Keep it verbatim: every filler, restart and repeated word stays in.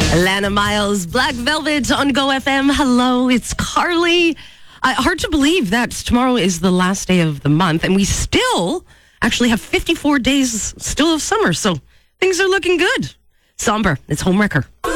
Lana Miles, Black Velvet on Go F M. Hello, it's Carly. Uh, hard to believe that tomorrow is the last day of the month, and we still actually have fifty-four days still of summer, so things are looking good. Somber, it's Homewrecker.